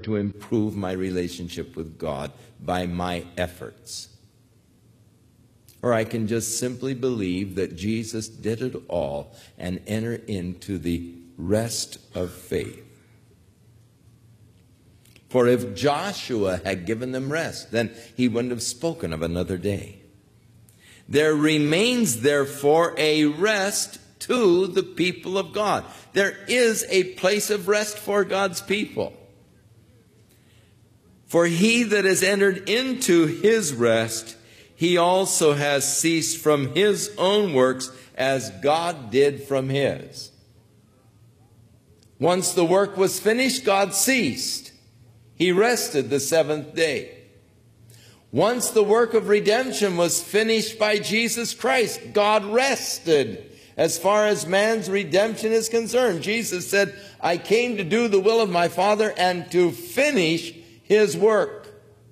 to improve my relationship with God by my efforts. Or I can just simply believe that Jesus did it all and enter into the rest of faith. For if Joshua had given them rest, then he wouldn't have spoken of another day. There remains, therefore, a rest to the people of God. There is a place of rest for God's people. For he that has entered into his rest, he also has ceased from his own works as God did from his. Once the work was finished, God ceased. He rested the seventh day. Once the work of redemption was finished by Jesus Christ, God rested as far as man's redemption is concerned. Jesus said, I came to do the will of my Father and to finish his work.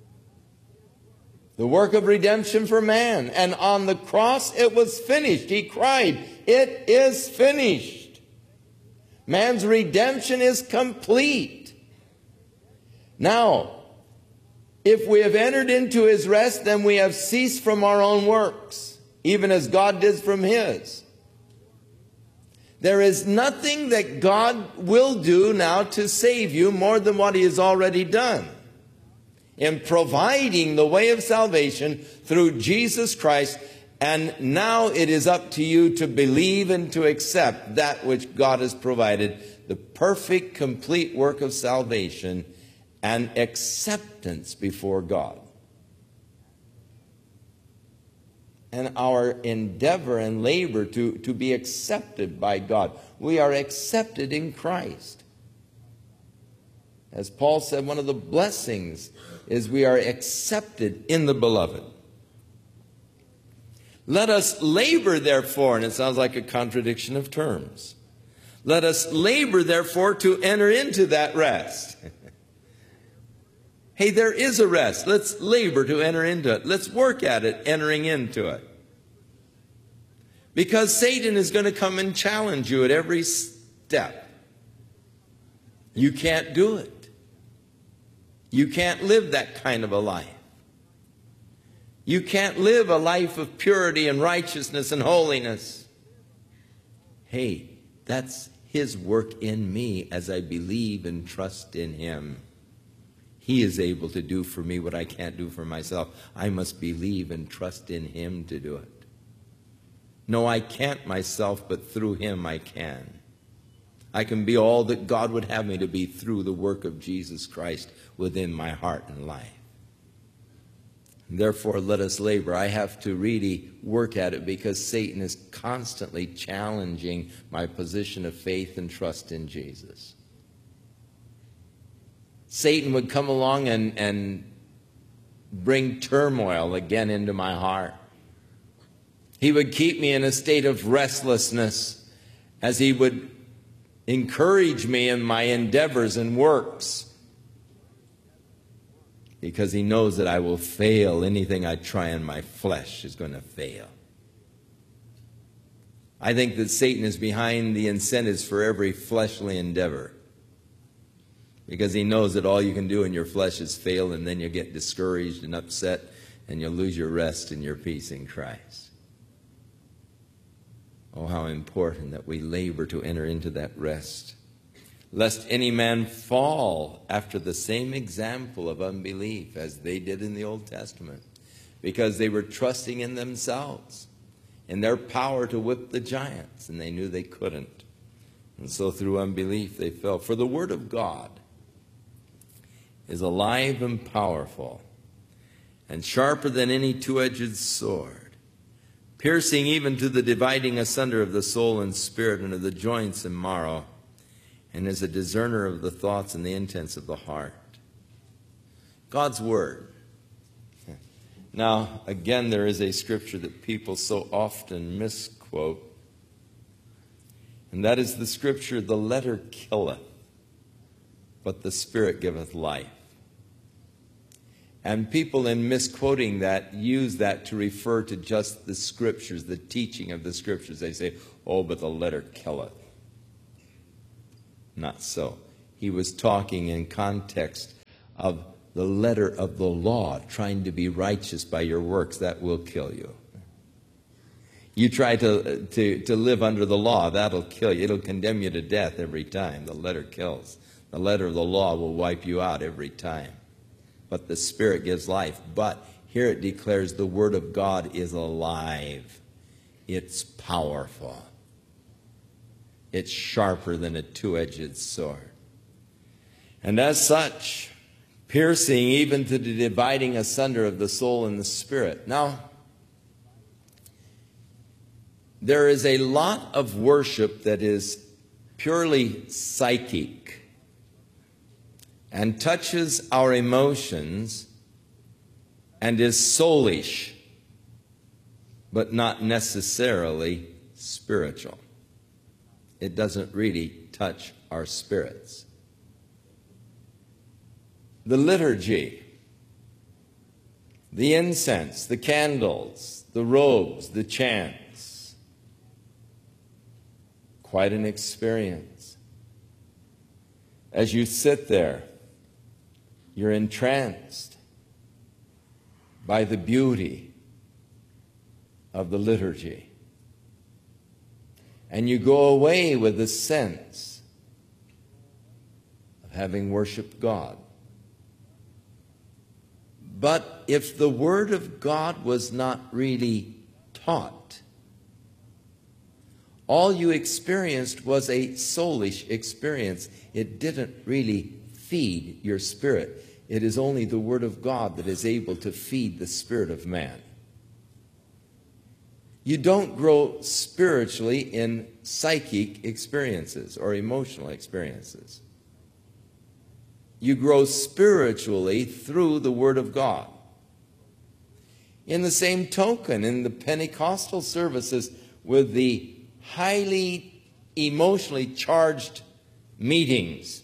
The work of redemption for man. And on the cross it was finished. He cried, it is finished. Man's redemption is complete. Now, if we have entered into his rest, then we have ceased from our own works, even as God did from his. There is nothing that God will do now to save you more than what he has already done in providing the way of salvation through Jesus Christ. And now it is up to you to believe and to accept that which God has provided, the perfect, complete work of salvation and acceptance before God. And our endeavor and labor to be accepted by God. We are accepted in Christ. As Paul said, one of the blessings is we are accepted in the beloved. Let us labor, therefore, and it sounds like a contradiction of terms. Let us labor, therefore, to enter into that rest. Hey, there is a rest. Let's labor to enter into it. Let's work at it, entering into it. Because Satan is going to come and challenge you at every step. You can't do it. You can't live that kind of a life. You can't live a life of purity and righteousness and holiness. Hey, that's his work in me as I believe and trust in him. He is able to do for me what I can't do for myself. I must believe and trust in him to do it. No, I can't myself, but through him I can. I can be all that God would have me to be through the work of Jesus Christ within my heart and life. Therefore, let us labor. I have to really work at it because Satan is constantly challenging my position of faith and trust in Jesus. Satan would come along and bring turmoil again into my heart. He would keep me in a state of restlessness as he would encourage me in my endeavors and works, because he knows that I will fail. Anything I try in my flesh is going to fail. I think that Satan is behind the incentives for every fleshly endeavor, because he knows that all you can do in your flesh is fail, and then you get discouraged and upset, and you'll lose your rest and your peace in Christ. Oh, how important that we labor to enter into that rest, lest any man fall after the same example of unbelief as they did in the Old Testament, because they were trusting in themselves, in their power to whip the giants, and they knew they couldn't. And so through unbelief they fell. For the Word of God is alive and powerful, and sharper than any two-edged sword, piercing even to the dividing asunder of the soul and spirit, and of the joints and marrow, and is a discerner of the thoughts and the intents of the heart. God's Word. Now, again, there is a scripture that people so often misquote, and that is the scripture, the letter killeth, but the Spirit giveth life. And people, in misquoting that, use that to refer to just the scriptures, the teaching of the scriptures. They say, oh, but the letter killeth. Not so. He was talking in context of the letter of the law, trying to be righteous by your works, that will kill you. You try to live under the law, that'll kill you. It'll condemn you to death every time. The letter kills. The letter of the law will wipe you out every time. But the Spirit gives life. But here it declares the Word of God is alive. It's powerful. It's sharper than a two-edged sword. And as such, piercing even to the dividing asunder of the soul and the spirit. Now, there is a lot of worship that is purely psychic and touches our emotions and is soulish, but not necessarily spiritual. It doesn't really touch our spirits. The liturgy, the incense, the candles, the robes, the chants. Quite an experience. As you sit there, you're entranced by the beauty of the liturgy. And you go away with a sense of having worshiped God. But if the Word of God was not really taught, all you experienced was a soulish experience. It didn't really feed your spirit. It is only the Word of God that is able to feed the spirit of man. You don't grow spiritually in psychic experiences or emotional experiences. You grow spiritually through the Word of God. In the same token, in the Pentecostal services with the highly emotionally charged meetings,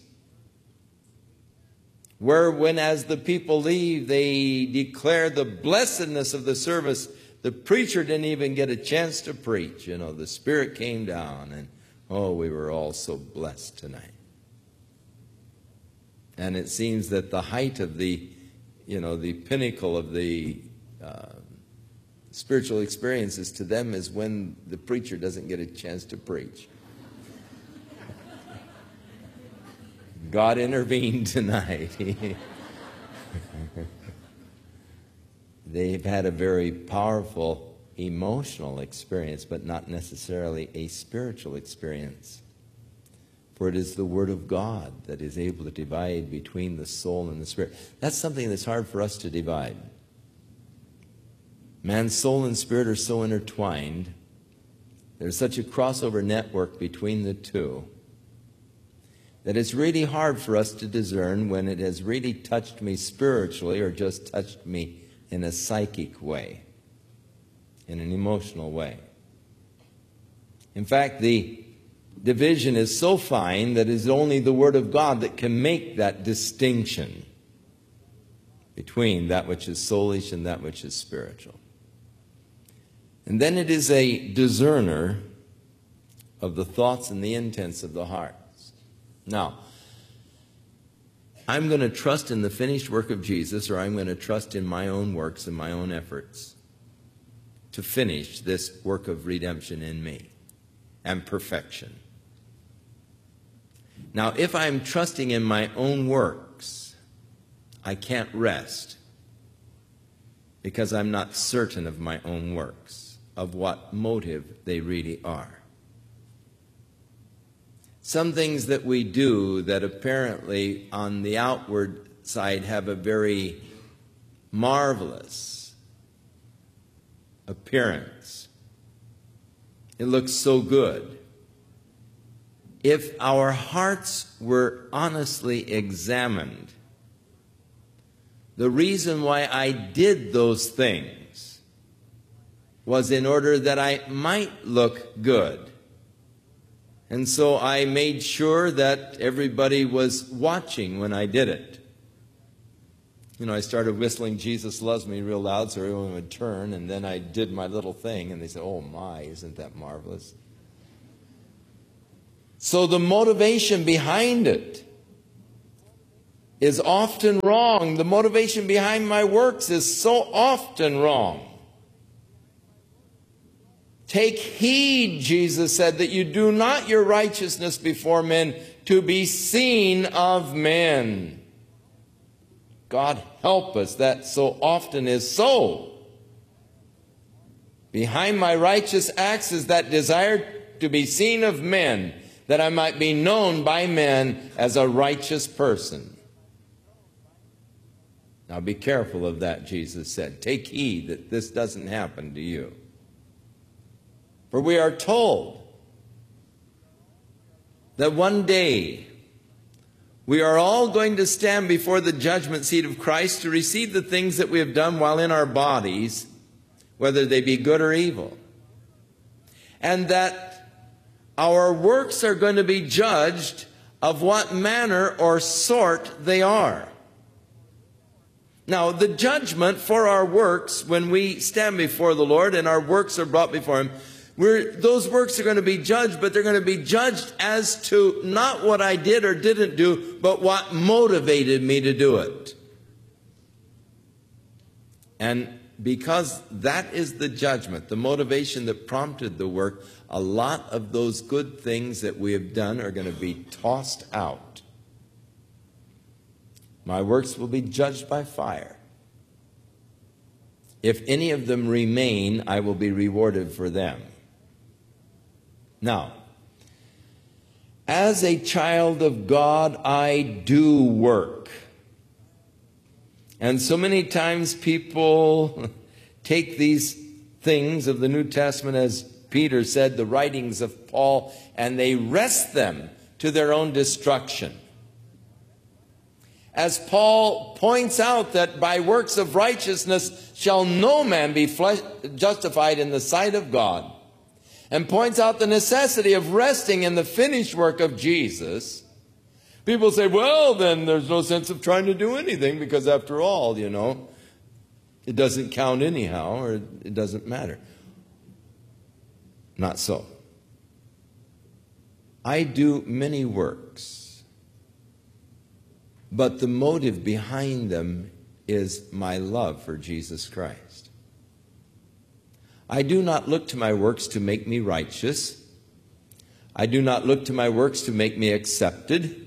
where when as the people leave, they declare the blessedness of the service, the preacher didn't even get a chance to preach. You know, the Spirit came down and, oh, we were all so blessed tonight. And it seems that the height of the pinnacle of the spiritual experiences to them is when the preacher doesn't get a chance to preach. God intervened tonight. They've had a very powerful emotional experience, but not necessarily a spiritual experience. For it is the Word of God that is able to divide between the soul and the spirit. That's something that's hard for us to divide. Man's soul and spirit are so intertwined. There's such a crossover network between the two that it's really hard for us to discern when it has really touched me spiritually or just touched me in a psychic way, in an emotional way. In fact, the division is so fine that it is only the Word of God that can make that distinction between that which is soulish and that which is spiritual. And then it is a discerner of the thoughts and the intents of the hearts. Now, I'm going to trust in the finished work of Jesus, or I'm going to trust in my own works and my own efforts to finish this work of redemption in me and perfection. Now, if I'm trusting in my own works, I can't rest because I'm not certain of my own works, of what motive they really are. Some things that we do that apparently on the outward side have a very marvelous appearance. It looks so good. If our hearts were honestly examined, the reason why I did those things was in order that I might look good. And so I made sure that everybody was watching when I did it. You know, I started whistling Jesus Loves Me real loud so everyone would turn, and then I did my little thing, and they said, oh my, isn't that marvelous? So the motivation behind it is often wrong. The motivation behind my works is so often wrong. Take heed, Jesus said, that you do not your righteousness before men to be seen of men. God help us, that so often is so. Behind my righteous acts is that desire to be seen of men, that I might be known by men as a righteous person. Now be careful of that, Jesus said. Take heed that this doesn't happen to you. For we are told that one day we are all going to stand before the judgment seat of Christ to receive the things that we have done while in our bodies, whether they be good or evil. And that our works are going to be judged of what manner or sort they are. Now, the judgment for our works, when we stand before the Lord and our works are brought before Him, those works are going to be judged, but they're going to be judged as to not what I did or didn't do, but what motivated me to do it. And because that is the judgment, the motivation that prompted the work, a lot of those good things that we have done are going to be tossed out. My works will be judged by fire. If any of them remain, I will be rewarded for them. Now, as a child of God, I do work. And so many times people take these things of the New Testament, as Peter said, the writings of Paul, and they wrest them to their own destruction. As Paul points out that by works of righteousness shall no man be justified in the sight of God, and points out the necessity of resting in the finished work of Jesus, people say, well, then there's no sense of trying to do anything because after all, it doesn't count anyhow, or it doesn't matter. Not so. I do many works, but the motive behind them is my love for Jesus Christ. I do not look to my works to make me righteous. I do not look to my works to make me accepted.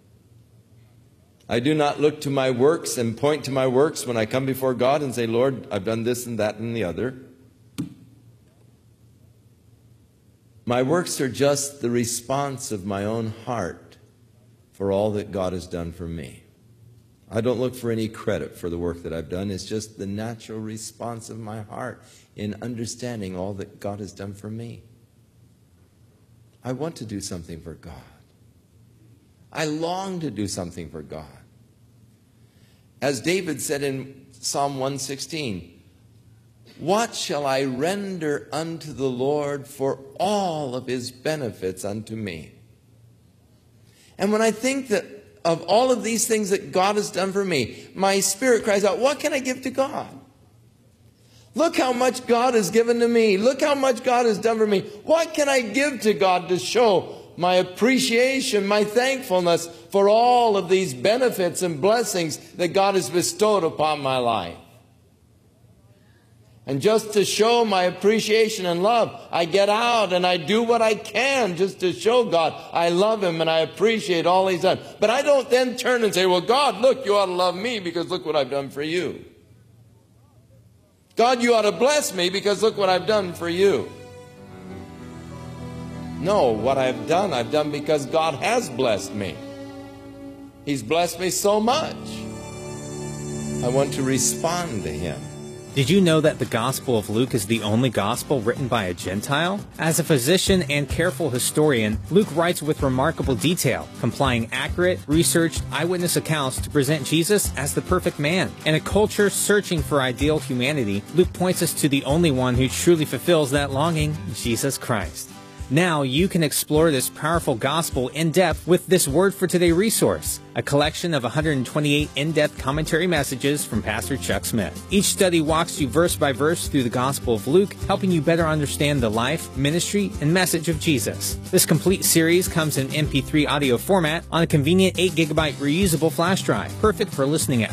I do not look to my works and point to my works when I come before God and say, Lord, I've done this and that and the other. My works are just the response of my own heart for all that God has done for me. I don't look for any credit for the work that I've done. It's just the natural response of my heart in understanding all that God has done for me. I want to do something for God. I long to do something for God. As David said in Psalm 116, what shall I render unto the Lord for all of His benefits unto me? And when I think that of all of these things that God has done for me, my spirit cries out, what can I give to God? Look how much God has given to me. Look how much God has done for me. What can I give to God to show my appreciation, my thankfulness for all of these benefits and blessings that God has bestowed upon my life? And just to show my appreciation and love, I get out and I do what I can just to show God I love Him and I appreciate all He's done. But I don't then turn and say, well, God, look, you ought to love me because look what I've done for you. God, you ought to bless me because look what I've done for you. No, what I've done because God has blessed me. He's blessed me so much. I want to respond to Him. Did you know that the Gospel of Luke is the only gospel written by a Gentile? As a physician and careful historian, Luke writes with remarkable detail, complying accurate, researched, eyewitness accounts to present Jesus as the perfect man. In a culture searching for ideal humanity, Luke points us to the only one who truly fulfills that longing, Jesus Christ. Now you can explore this powerful gospel in depth with this Word for Today resource, a collection of 128 in-depth commentary messages from Pastor Chuck Smith. Each study walks you verse by verse through the Gospel of Luke, helping you better understand the life, ministry, and message of Jesus. This complete series comes in MP3 audio format on a convenient 8GB reusable flash drive, perfect for listening at